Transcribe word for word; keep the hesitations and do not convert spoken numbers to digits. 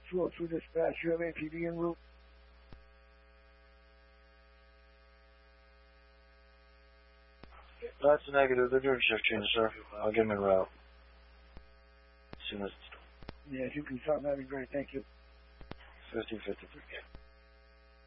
two oh two dispatch, you have A P D en route? That's negative. They're doing shift change, sir. I'll get them en route. As soon as it's done. Yeah, if you can tell, that'd be great. Thank you. fifteen fifty-three.